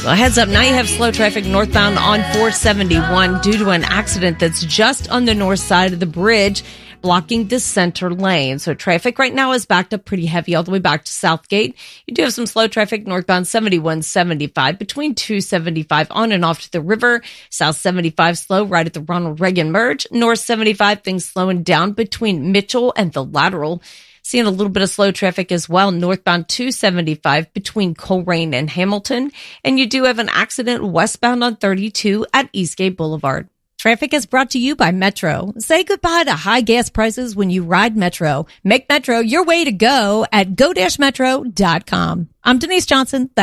Well, heads up, now you have slow traffic northbound on 471 due to an accident that's just on the north side of the bridge, blocking the center lane. So traffic right now is backed up pretty heavy all the way back to Southgate. You do have some slow traffic northbound 7175 between 275 on and off to the river. South 75 slow right at the Ronald Reagan merge. North 75 things slowing down between Mitchell and the lateral. Seeing a little bit of slow traffic as well, northbound 275 between Coleraine and Hamilton. And you do have an accident westbound on 32 at Eastgate Boulevard. Traffic is brought to you by Metro. Say goodbye to high gas prices when you ride Metro. Make Metro your way to go at go-metro.com. I'm Denise Johnson.